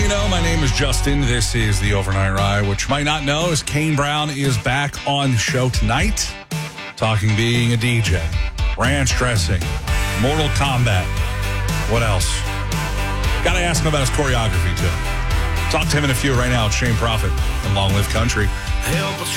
you know, my name is Justin. This is the Overnight Ride. What you might not know is Kane Brown is back on the show tonight, talking being a DJ, ranch dressing, Mortal Kombat. What else? Got to ask him about his choreography, too. Talk to him in a few right now. It's Shane Prophet and Long Live Country.